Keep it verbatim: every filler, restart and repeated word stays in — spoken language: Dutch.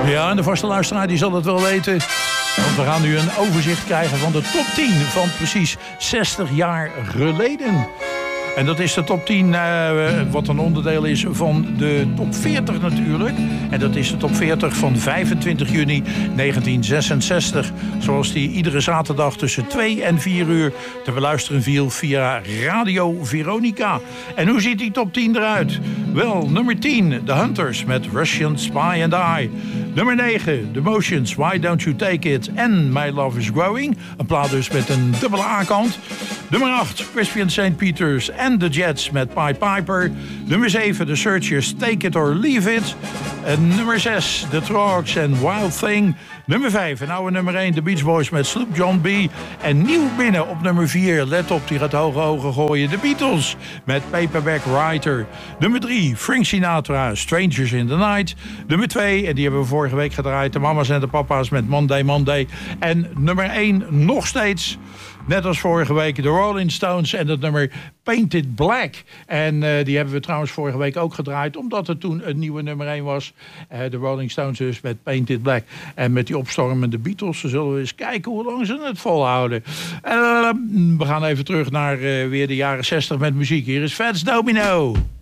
Ja, en de vaste luisteraar die zal het wel weten. Want we gaan nu een overzicht krijgen van de top tien van precies zestig jaar geleden. En dat is de top tien, uh, wat een onderdeel is van de top veertig natuurlijk. En dat is de top veertig van vijfentwintig juni negentien zesenzestig. Zoals die iedere zaterdag tussen twee en vier uur te beluisteren viel via Radio Veronica. En hoe ziet die top tien eruit? Wel, nummer tien, The Hunters met Russian Spy and I. Nummer negen, The Motions, Why Don't You Take It en My Love Is Growing. Een plaat dus met een dubbele A-kant. Nummer acht, Crispian Saint Peters en The Jets met Pied Piper. Nummer zeven, The Searchers, Take It or Leave It. En nummer zes, The Trogs en Wild Thing. Nummer vijf, en oude nummer één, The Beach Boys met Sloop John B. En nieuw binnen op nummer vier, let op, die gaat hoge ogen gooien, The Beatles met Paperback Writer. Nummer drie, Frank Sinatra, Strangers in the Night. Nummer twee, en die hebben we vorige week gedraaid, de mama's en de papa's met Monday Monday. En nummer één, nog steeds, net als vorige week, de Rolling Stones en het nummer Painted Black. En uh, die hebben we trouwens vorige week ook gedraaid, omdat het toen een nieuwe nummer één was. Uh, de Rolling Stones dus met Painted Black. En met die opstormende Beatles zullen we eens kijken hoe lang ze het volhouden. Uh, we gaan even terug naar uh, weer de jaren zestig met muziek. Hier is Fats Domino.